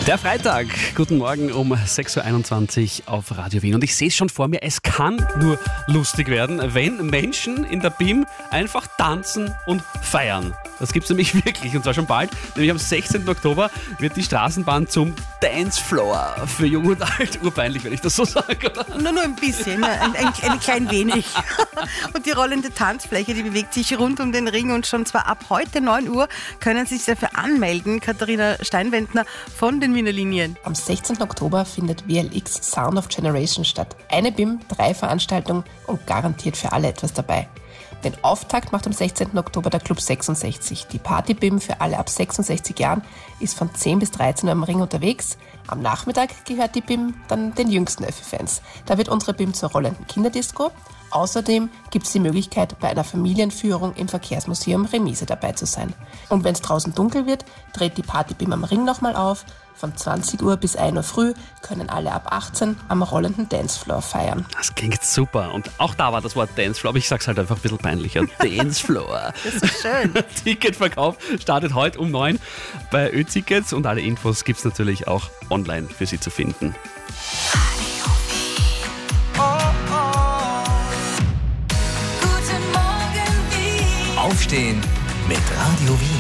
Der Freitag, guten Morgen um 6.21 Uhr auf Radio Wien. Und ich sehe es schon vor mir, es kann nur lustig werden, wenn Menschen in der BIM einfach tanzen und feiern. Das gibt es nämlich wirklich, und zwar schon bald. Nämlich am 16. Oktober wird die Straßenbahn zum Dancefloor für Jung und Alt. Urpeinlich, wenn ich das so sage, oder? Nur ein bisschen, ein klein wenig. Und die rollende Tanzfläche, die bewegt sich rund um den Ring, und schon zwar ab heute 9 Uhr können Sie sich dafür anmelden. Katharina Steinwendner von den Wiener Linien. Am 16. Oktober findet WLX Sound of Generation statt. Eine BIM, 3 Veranstaltungen und garantiert für alle etwas dabei. Den Auftakt macht am 16. Oktober der Club 66. Die Party-BIM für alle ab 66 Jahren ist von 10 bis 13 Uhr am Ring unterwegs. Am Nachmittag gehört die BIM dann den jüngsten Öffi-Fans. Da wird unsere BIM zur rollenden Kinderdisco. Außerdem gibt es die Möglichkeit, bei einer Familienführung im Verkehrsmuseum Remise dabei zu sein. Und wenn es draußen dunkel wird, dreht die Party-BIM am Ring nochmal auf. Von 20 Uhr bis 1 Uhr früh können alle ab 18 am rollenden Dancefloor feiern. Das klingt super. Und auch da war das Wort Dancefloor, aber ich sag's halt einfach ein bisschen peinlicher. Dancefloor. Das ist schön. Ticketverkauf startet heute um 9 bei Ö-Tickets und alle Infos gibt's natürlich auch online für Sie zu finden. Aufstehen mit Radio Wien.